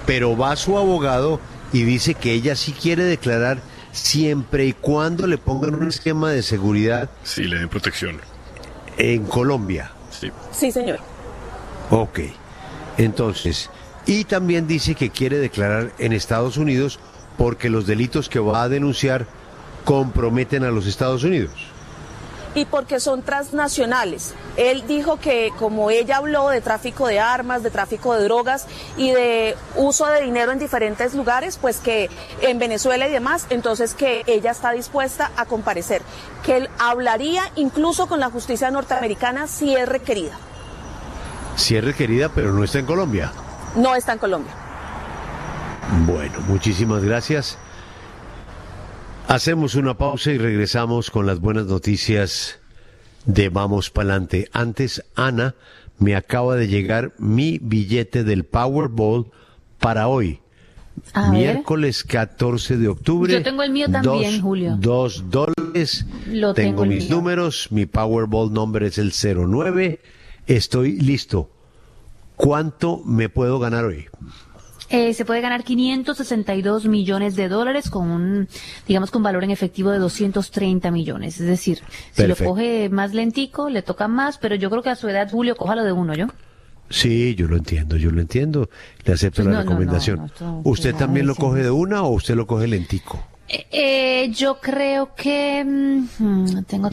pero va su abogado y dice que ella sí quiere declarar siempre y cuando le pongan un esquema de seguridad. Sí, le den protección. En Colombia. Sí. Sí, señor. Ok, entonces, y también dice que quiere declarar en Estados Unidos porque los delitos que va a denunciar comprometen a los Estados Unidos. Y porque son transnacionales. Él dijo que como ella habló de tráfico de armas, de tráfico de drogas y de uso de dinero en diferentes lugares, pues que en Venezuela y demás, entonces que ella está dispuesta a comparecer, que él hablaría incluso con la justicia norteamericana si es requerida. Si es requerida, pero no está en Colombia. No está en Colombia. Bueno, muchísimas gracias. Hacemos una pausa y regresamos con las buenas noticias de Vamos Pa'lante. Antes, Ana, me acaba de llegar mi billete del Powerball para hoy. Miércoles 14 de octubre. Yo tengo el mío también, Julio. $2. Tengo mis mío. números. Mi Powerball number es el 09. Estoy listo. ¿Cuánto me puedo ganar hoy? Se puede ganar 562 millones de dólares con un, digamos, con valor en efectivo de 230 millones. Es decir, si Perfecto. lo coge más lentico, le toca más, pero yo creo que a su edad, Julio, cójalo de uno, ¿yo? Sí, yo lo entiendo. Le acepto Pues la recomendación. ¿Usted también lo coge de una o usted lo coge lentico? Yo creo que tengo 35.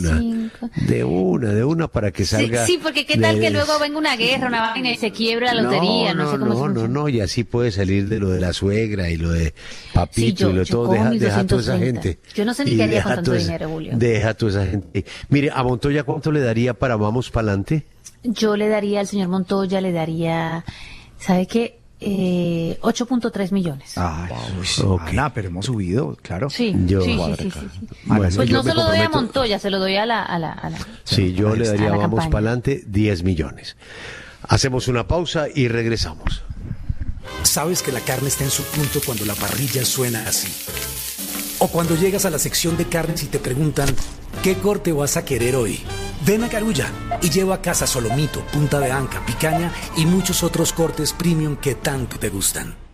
De una para que salga. Sí, porque qué tal que luego venga una guerra, una vaina y se quiebre la lotería, no sé cómo No, y así puede salir de lo de la suegra y lo de papito Sí, y lo de todo. cojo mis Deja a toda esa 230. gente. Yo no sé ni qué haría con tanto dinero, Julio. Deja a toda esa gente. Mire, a Montoya, ¿cuánto le daría para Vamos Pa'lante? Yo le daría al señor Montoya, ¿sabe qué? 8.3 millones. Ay, Ok. Ana, pero hemos subido, claro. Sí, Yo- sí. Bueno, Pues yo no me se lo doy a comprometo- Montoya, se lo doy a la. Sí, yo le daría a la Vamos campaña. Pa'lante 10 millones. Hacemos una pausa y regresamos. Sabes que la carne está en su punto cuando la parrilla suena así. O cuando llegas a la sección de carnes y te preguntan, ¿qué corte vas a querer hoy? Ven a Carulla y lleva a casa solomito, punta de anca, picaña y muchos otros cortes premium que tanto te gustan.